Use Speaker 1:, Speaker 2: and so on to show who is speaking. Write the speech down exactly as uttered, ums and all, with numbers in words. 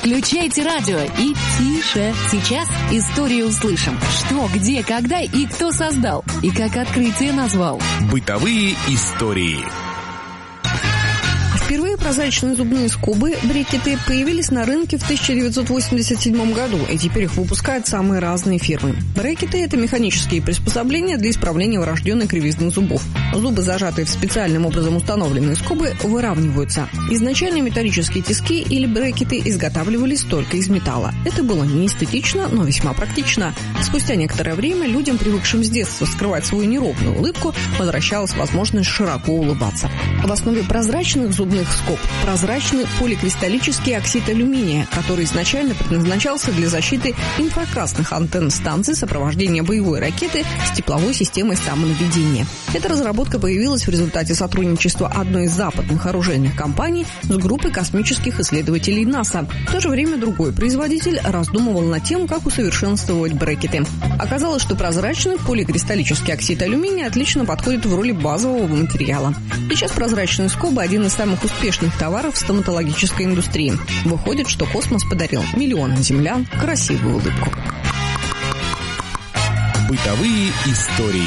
Speaker 1: Включайте радио и тише. Сейчас историю услышим. Что, где, когда и кто создал. И как открытие назвал.
Speaker 2: Бытовые истории.
Speaker 3: Впервые прозрачные зубные скобы, брекеты, появились на рынке в тысяча девятьсот восемьдесят седьмом году, и теперь их выпускают самые разные фирмы. Брекеты – это механические приспособления для исправления врожденной кривизны зубов. Зубы, зажатые в специальным образом установленные скобы, выравниваются. Изначально металлические тиски или брекеты изготавливались только из металла. Это было не эстетично, но весьма практично. Спустя некоторое время людям, привыкшим с детства скрывать свою неровную улыбку, возвращалась возможность широко улыбаться. В основе прозрачных зубных скоб прозрачный поликристаллический оксид алюминия, который изначально предназначался для защиты инфракрасных антенн станций сопровождения боевой ракеты с тепловой системой самонаведения. Эта разработка появилась в результате сотрудничества одной из западных оружейных компаний с группой космических исследователей НАСА. В то же время другой производитель раздумывал над тем, как усовершенствовать брекеты. Оказалось, что прозрачный поликристаллический оксид алюминия отлично подходит в роли базового материала. Сейчас прозрачные скобы – один из самых успешных товаров в стоматологической индустрии. Выходит, что космос подарил миллионам землян красивую улыбку.
Speaker 2: Бытовые истории.